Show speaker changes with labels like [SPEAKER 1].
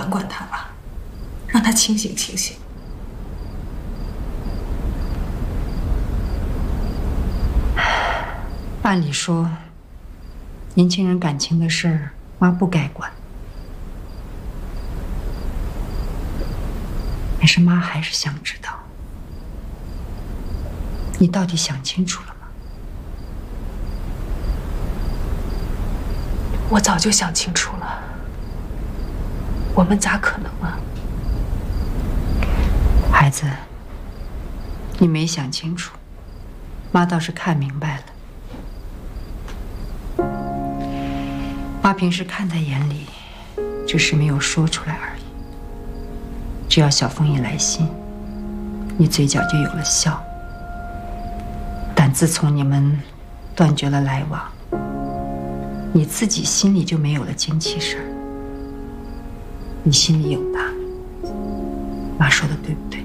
[SPEAKER 1] 管管他吧，让他清醒清醒。
[SPEAKER 2] 按理说，年轻人感情的事儿，妈不该管。但是妈还是想知道，你到底想清楚了吗？
[SPEAKER 1] 我早就想清楚了，我们咋可能啊？
[SPEAKER 2] 孩子，你没想清楚，妈倒是看明白了。妈平时看在眼里，只是没有说出来而已。只要小凤一来信，你嘴角就有了笑。但自从你们断绝了来往，你自己心里就没有了精气神儿。你心里有他，妈说的对不对？